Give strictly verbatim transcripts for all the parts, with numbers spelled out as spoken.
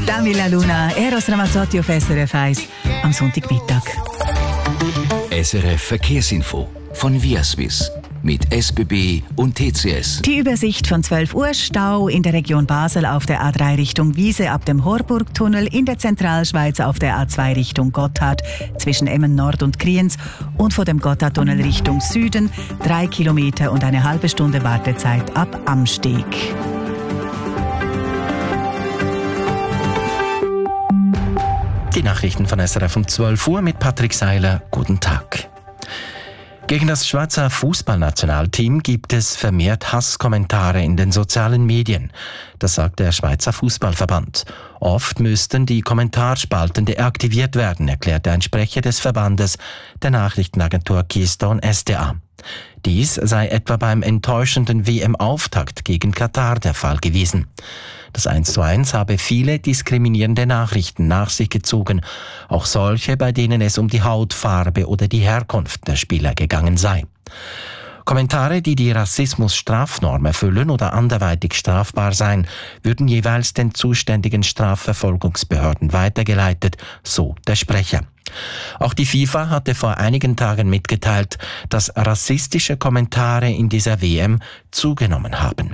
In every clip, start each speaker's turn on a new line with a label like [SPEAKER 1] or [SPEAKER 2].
[SPEAKER 1] Damila Luna, Eros Ramazzotti auf S R F eins am Sonntagmittag.
[SPEAKER 2] S R F Verkehrsinfo von Viaswiss mit S B B und T C S.
[SPEAKER 1] Die Übersicht von zwölf Uhr: Stau in der Region Basel auf der A drei Richtung Wiese ab dem Horburgtunnel, in der Zentralschweiz auf der A zwei Richtung Gotthard zwischen Emmen Nord und Kriens und vor dem Gotthardtunnel Richtung Süden drei Kilometer und eine halbe Stunde Wartezeit ab Amsteg.
[SPEAKER 3] Die Nachrichten von S R F um zwölf Uhr mit Patrick Seiler. Guten Tag. Gegen das Schweizer Fußballnationalteam gibt es vermehrt Hasskommentare in den sozialen Medien. Das sagt der Schweizer Fußballverband. Oft müssten die Kommentarspalten deaktiviert werden, erklärte ein Sprecher des Verbandes der Nachrichtenagentur Keystone S D A. Dies sei etwa beim enttäuschenden W M-Auftakt gegen Katar der Fall gewesen. Das eins zu eins habe viele diskriminierende Nachrichten nach sich gezogen, auch solche, bei denen es um die Hautfarbe oder die Herkunft der Spieler gegangen sei. Kommentare, die die Rassismus-Strafnorm erfüllen oder anderweitig strafbar seien, würden jeweils den zuständigen Strafverfolgungsbehörden weitergeleitet, so der Sprecher. Auch die FIFA hatte vor einigen Tagen mitgeteilt, dass rassistische Kommentare in dieser W M zugenommen haben.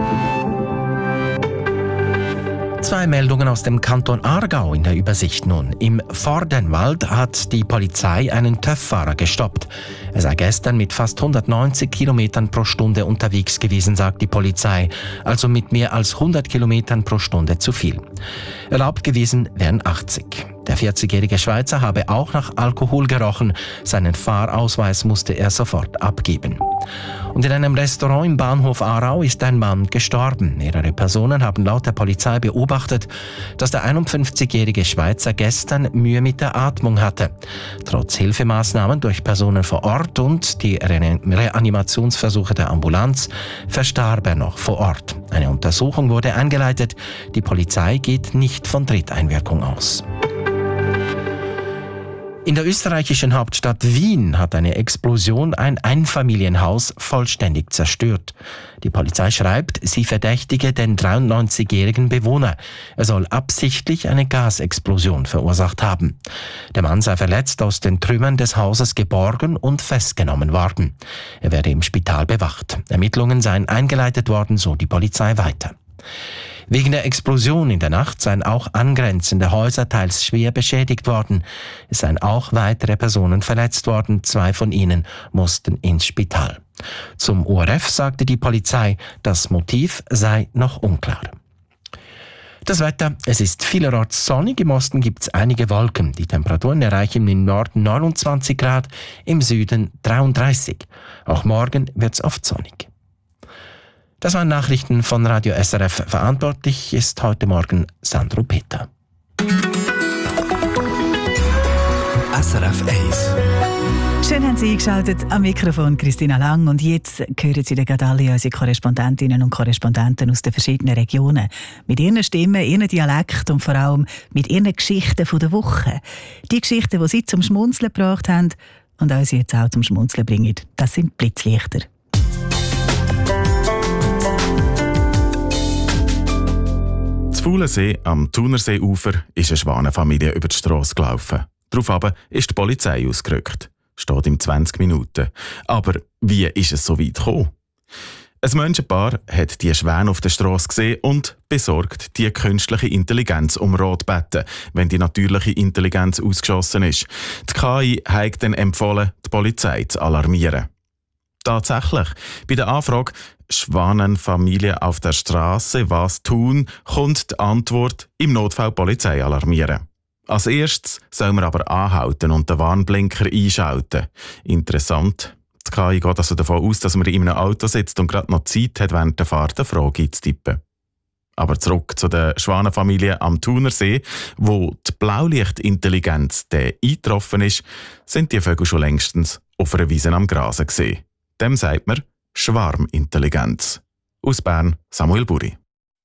[SPEAKER 3] Zwei Meldungen aus dem Kanton Aargau in der Übersicht nun. Im Vordenwald hat die Polizei einen TÜV-Fahrer gestoppt. Er sei gestern mit fast hundertneunzig Kilometern pro Stunde unterwegs gewesen, sagt die Polizei. Also mit mehr als hundert Kilometern pro Stunde zu viel. Erlaubt gewesen wären achtzig. Der vierzigjährige Schweizer habe auch nach Alkohol gerochen. Seinen Fahrausweis musste er sofort abgeben. Und in einem Restaurant im Bahnhof Aarau ist ein Mann gestorben. Mehrere Personen haben laut der Polizei beobachtet, dass der einundfünfzigjährige Schweizer gestern Mühe mit der Atmung hatte. Trotz Hilfemaßnahmen durch Personen vor Ort und die Re- Reanimationsversuche der Ambulanz verstarb er noch vor Ort. Eine Untersuchung wurde eingeleitet. Die Polizei geht nicht von Dritteinwirkung aus. In der österreichischen Hauptstadt Wien hat eine Explosion ein Einfamilienhaus vollständig zerstört. Die Polizei schreibt, sie verdächtige den dreiundneunzigjährigen Bewohner. Er soll absichtlich eine Gasexplosion verursacht haben. Der Mann sei verletzt aus den Trümmern des Hauses geborgen und festgenommen worden. Er werde im Spital bewacht. Ermittlungen seien eingeleitet worden, so die Polizei weiter. Wegen der Explosion in der Nacht seien auch angrenzende Häuser teils schwer beschädigt worden. Es seien auch weitere Personen verletzt worden. Zwei von ihnen mussten ins Spital. Zum O R F sagte die Polizei, das Motiv sei noch unklar. Das Wetter: Es ist vielerorts sonnig, im Osten gibt es einige Wolken. Die Temperaturen erreichen im Norden neunundzwanzig Grad, im Süden dreiunddreißig. Auch morgen wird es oft sonnig. Das waren Nachrichten von Radio S R F. Verantwortlich ist heute Morgen Sandro Peter.
[SPEAKER 2] S R F eins.
[SPEAKER 1] Schön haben Sie eingeschaltet, am Mikrofon Christina Lang. Und jetzt hören Sie gerade alle unsere Korrespondentinnen und Korrespondenten aus den verschiedenen Regionen. Mit ihren Stimmen, ihren Dialekt und vor allem mit ihren Geschichten von der Woche. Die Geschichten, die Sie zum Schmunzeln gebracht haben und uns jetzt auch zum Schmunzeln bringen, das sind Blitzlichter.
[SPEAKER 4] Faulensee am Thunerseeufer ist eine Schwanenfamilie über die Strasse gelaufen. Daraufhin ist die Polizei ausgerückt. Steht in zwanzig Minuten. Aber wie ist es so weit gekommen? Ein Menschenpaar hat die Schwäne auf der Strasse gesehen und besorgt die künstliche Intelligenz um Rat gebeten, wenn die natürliche Intelligenz ausgeschossen ist. Die K I hat dann empfohlen, die Polizei zu alarmieren. Tatsächlich, bei der Anfrage «Schwanenfamilie auf der Straße, was tun?» kommt die Antwort «Im Notfall Polizei alarmieren». Als erstes soll man aber anhalten und den Warnblinker einschalten. Interessant. Die K I geht also davon aus, dass man in einem Auto sitzt und gerade noch Zeit hat, während der Fahrt eine Frage einzutippen. Aber zurück zu der Schwanenfamilie am Thunersee, wo die Blaulichtintelligenz eingetroffen ist, sind die Vögel schon längstens auf einer Wiese am Grasen gesehen. Dem sagt man Schwarmintelligenz. Aus Bern, Samuel Buri.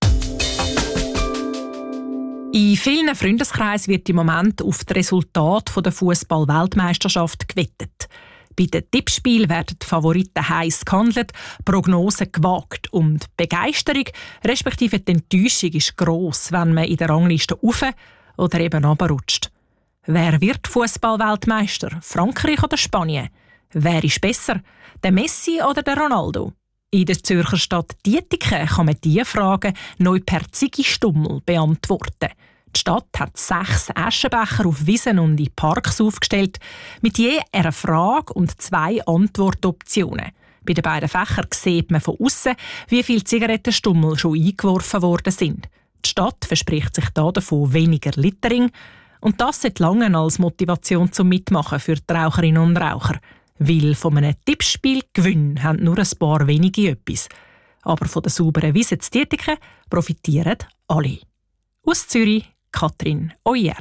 [SPEAKER 5] In vielen Freundeskreisen wird im Moment auf das Resultat der Fußball-Weltmeisterschaft gewettet. Bei den Tippspielen werden die Favoriten heiß gehandelt, Prognosen gewagt und die Begeisterung, respektive die Enttäuschung ist gross, wenn man in der Rangliste rauf oder eben runterrutscht. Wer wird Fußball-Weltmeister? Frankreich oder Spanien? Wer ist besser? Der Messi oder der Ronaldo? In der Zürcher Stadt Dietiken kann man diese Fragen neu per Ziggy-Stummel beantworten. Die Stadt hat sechs Aschenbecher auf Wiesen und in Parks aufgestellt, mit je einer Frage und zwei Antwortoptionen. Bei den beiden Fächern sieht man von außen, wie viele Zigarettenstummel schon eingeworfen worden sind. Die Stadt verspricht sich da davon weniger Littering. Und das sollte lange als Motivation zum Mitmachen für die Raucherinnen und Raucher. Weil von einem Tippspiel Gewinn haben nur ein paar wenige etwas. Aber von der sauberen Wiese zu Dietiken profitieren alle. Aus Zürich, Katrin Oyer.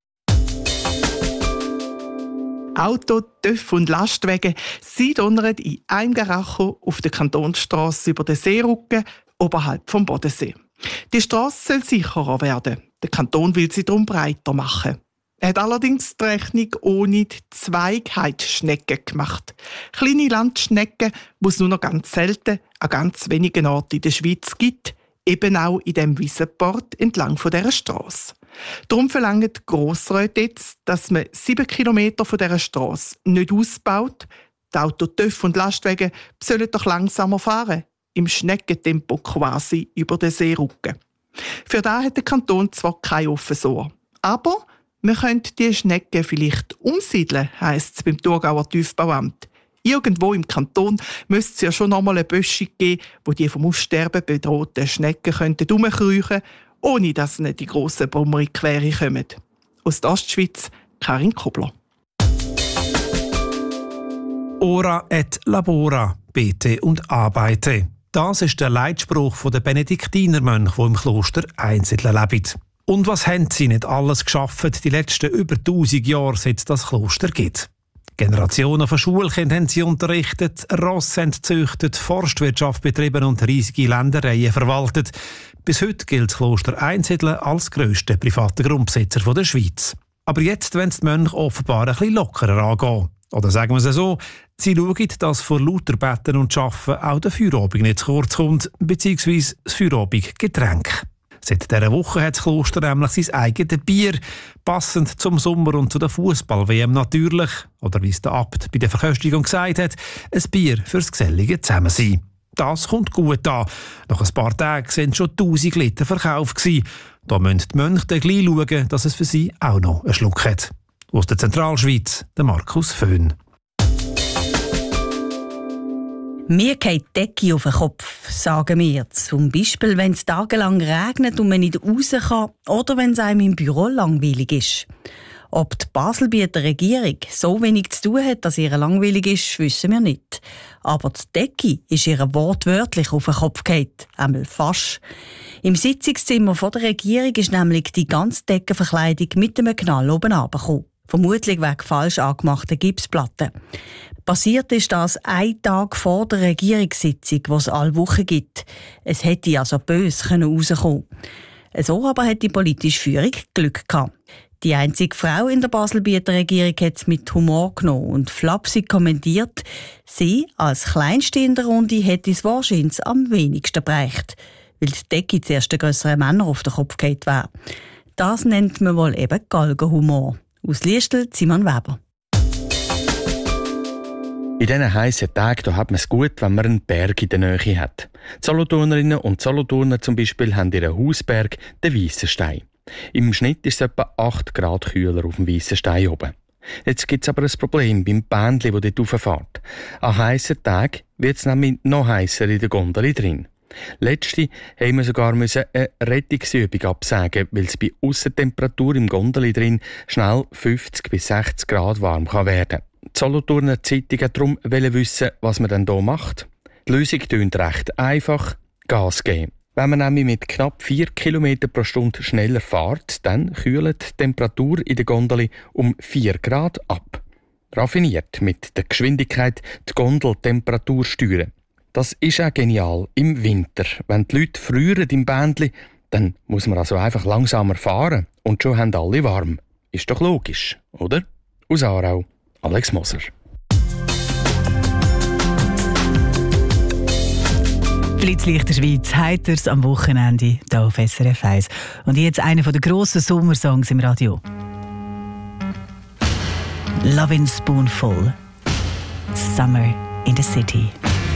[SPEAKER 6] Auto, Töff und Lastwagen, sie donnern in einem Garacho auf der Kantonsstrasse über den Seerücken oberhalb vom Bodensee. Die Strasse soll sicherer werden. Der Kanton will sie darum breiter machen. Er hat allerdings die Rechnung ohne die Zweigheitsschnecken gemacht. Kleine Landschnecken, die es nur noch ganz selten an ganz wenigen Orten in der Schweiz gibt, eben auch in dem Wiesenport entlang von dieser Strasse. Darum verlangen die Grossräte jetzt, dass man sieben Kilometer von dieser Strasse nicht ausbaut. Die Auto, Töff und Lastwagen sollen doch langsamer fahren, im Schneckentempo quasi über den Seerücken. Für das hat der Kanton zwar kein offenes Ohr, aber man könnte die Schnecken vielleicht umsiedeln, heisst es beim Thurgauer Tiefbauamt. Irgendwo im Kanton müsste es ja schon einmal eine Böschung geben, wo die vom Aussterben bedrohten Schnecken herumkriechen könnten, ohne dass ihnen die grossen Brummer in die Quere kommen. Aus der Ostschweiz, Karin Kobler.
[SPEAKER 7] Ora et labora, bete und arbeite. Das ist der Leitspruch der Benediktinermönche, die im Kloster Einsiedeln leben. Und was haben sie nicht alles geschaffen die letzten über tausend Jahre, seit es das Kloster gibt? Generationen von Schulkindern haben sie unterrichtet, Rosse haben gezüchtet, Forstwirtschaft betrieben und riesige Ländereien verwaltet. Bis heute gilt das Kloster Einsiedeln als grösster privater Grundbesitzer der Schweiz. Aber jetzt wollen die Mönche offenbar ein bisschen lockerer angehen. Oder sagen wir es so, sie schauen, dass vor lauter Betten und Arbeiten auch der Feierabend nicht zu kurz kommt, beziehungsweise das Feierabendgetränk. Seit dieser Woche hat das Kloster nämlich sein eigenes Bier, passend zum Sommer und zu der Fußball-W M natürlich, oder wie es der Abt bei der Verköstigung gesagt hat, ein Bier fürs gesellige Zusammensein. Das kommt gut an. Nach ein paar Tagen sind schon tausend Liter verkauft gewesen. Da müssen die Mönche dann gleich schauen, dass es für sie auch noch einen Schluck hat. Aus der Zentralschweiz, der Markus Föhn.
[SPEAKER 8] Mir geht die Decke auf den Kopf, sagen wir. Zum Beispiel, wenn es tagelang regnet und man nicht raus kann oder wenn es einem im Büro langweilig ist. Ob die Baselbieter Regierung so wenig zu tun hat, dass ihr langweilig ist, wissen wir nicht. Aber die Decke ist ihr wortwörtlich auf den Kopf gefallen, einmal fast. Im Sitzungszimmer der Regierung ist nämlich die ganze Deckenverkleidung mit einem Knall oben runtergekommen. Vermutlich wegen falsch angemachter Gipsplatten. Passiert ist das ein Tag vor der Regierungssitzung, die es alle Wochen gibt. Es hätte also böse rauskommen können. So aber hat die politische Führung Glück gehabt. Die einzige Frau in der Baselbieter Regierung hat es mit Humor genommen und flapsig kommentiert, sie als Kleinste in der Runde hätte es wahrscheinlich am wenigsten bereicht, weil die Decke zuerst den grösseren Männern auf den Kopf gefallen wäre. Das nennt man wohl eben Galgenhumor. Aus Liestel, Simon Weber.
[SPEAKER 9] In diesen heissen Tagen da hat man es gut, wenn man einen Berg in der Nähe hat. Die Solothurnerinnen und Solothurner zum Beispiel haben ihren Hausberg, den Weissenstein. Im Schnitt ist es etwa acht Grad kühler auf dem Weissenstein oben. Jetzt gibt es aber ein Problem beim Bändchen, das dort rauffährt. An heissen Tagen wird es nämlich noch heißer in der Gondel drin. Letzte haben wir sogar eine Rettungsübung absagen, weil es bei Aussentemperatur im Gondel drin schnell fünfzig bis sechzig Grad warm kann werden. Die Solothurner Zeitung hat darum wissen, was man denn hier macht. Die Lösung tönt recht einfach: Gas geben. Wenn man nämlich mit knapp vier Kilometer pro Stunde schneller fährt, dann kühlt die Temperatur in der Gondel um vier Grad ab. Raffiniert mit der Geschwindigkeit die Gondeltemperatur steuern. Das ist auch genial im Winter. Wenn die Leute frieren im Bändli, dann muss man also einfach langsamer fahren und schon haben alle warm. Ist doch logisch, oder? Aus Aarau, Alex Moser.
[SPEAKER 1] Blitzlicht der Schweiz, heiters am Wochenende hier auf S R F eins. Und jetzt einer der grossen Sommersongs im Radio. Lovin' Spoonful. Summer in the City.